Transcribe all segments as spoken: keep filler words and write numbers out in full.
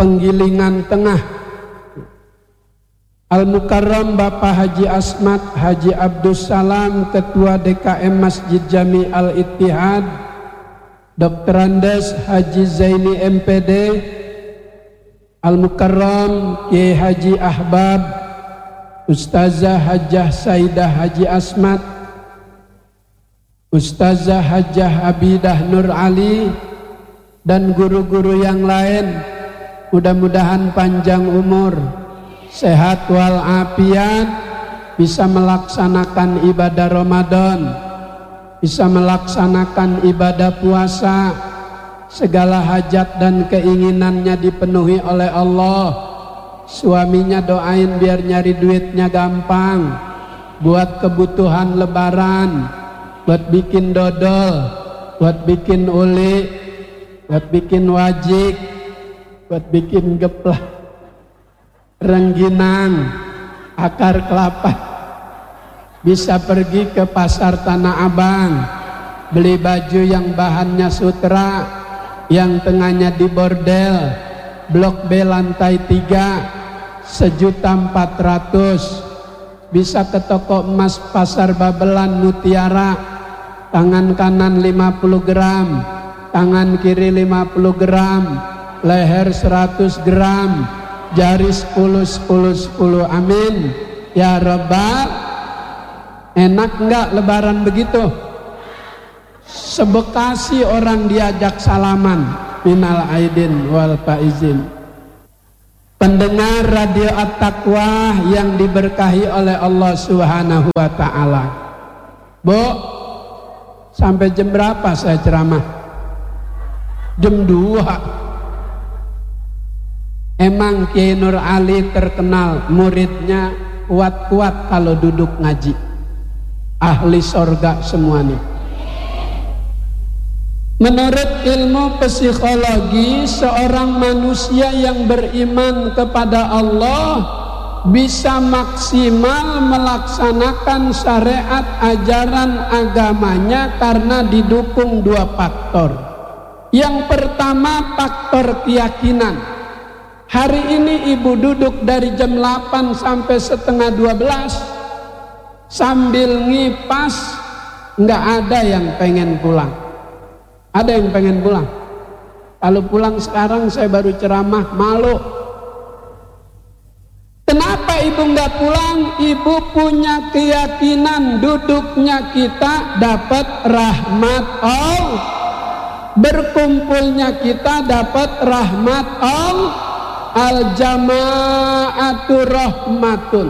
Penggilingan Tengah. Al-Mukarram Bapak Haji Asmat Haji Abdus Salam, Ketua D K M Masjid Jami Al-Ittihad. Doktor Andes Haji Zaini M P D. Al-Mukarram Kiai Haji Ahbab, Ustazah Hajah Saidah Haji Asmat, Ustazah Hajah Abidah Nur Ali, dan guru-guru yang lain. Mudah-mudahan panjang umur, sehat walafiat, bisa melaksanakan ibadah Ramadan, bisa melaksanakan ibadah puasa, segala hajat dan keinginannya dipenuhi oleh Allah. Suaminya doain biar nyari duitnya gampang, buat kebutuhan lebaran, buat bikin dodol, buat bikin uli, buat bikin wajik, buat bikin geplak, rengginang, akar kelapa. Bisa pergi ke pasar Tanah Abang, beli baju yang bahannya sutra, yang tengahnya di bordel, blok B lantai tiga, sejuta empat ratus. Bisa ke toko emas Pasar Babelan Mutiara, tangan kanan lima puluh gram, tangan kiri lima puluh gram, leher seratus gram, jari sepuluh sepuluh sepuluh. Amin ya rabbal. Enak enggak lebaran begitu? Sebekasi orang diajak salaman. Minal aidin wal faizin. Pendengar radio At-Taqwa yang diberkahi oleh Allah Subhanahu wa taala. Bu, sampai jam berapa saya ceramah? Jam dua. Emang Kiai Nur Ali terkenal muridnya kuat-kuat kalau duduk ngaji. Ahli sorga semua nih. Menurut ilmu psikologi, seorang manusia yang beriman kepada Allah bisa maksimal melaksanakan syariat ajaran agamanya karena didukung dua faktor. Yang pertama, faktor keyakinan. Hari ini ibu duduk dari jam delapan sampai setengah dua belas sambil ngipas, nggak ada yang pengen pulang. Ada yang pengen pulang? Kalau pulang sekarang saya baru ceramah, malu. Kenapa ibu nggak pulang? Ibu punya keyakinan duduknya kita dapat rahmat Allah, berkumpulnya kita dapat rahmat Allah. Al-jama'atu rahmatun.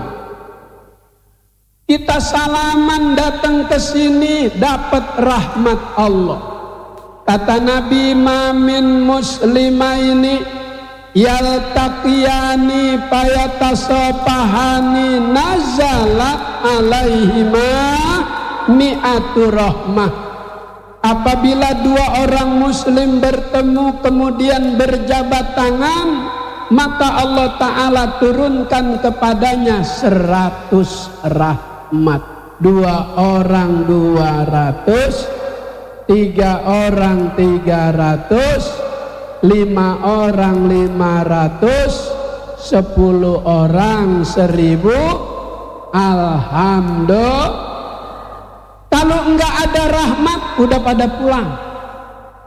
Kita salaman datang ke sini dapat rahmat Allah. Kata Nabi, mamin muslimaini yaltaqiyani payatasopahani nazalat alaihima mi'atu rahmah. Apabila dua orang muslim bertemu kemudian berjabat tangan, maka Allah Ta'ala turunkan kepadanya seratus rahmat. Dua orang dua ratus, tiga orang tiga ratus, lima orang lima ratus, sepuluh orang seribu. Alhamdulillah. Kalau enggak ada rahmat udah pada pulang.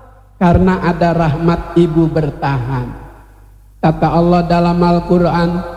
Karena ada rahmat ibu bertahan. Kata Allah dalam Al-Quran,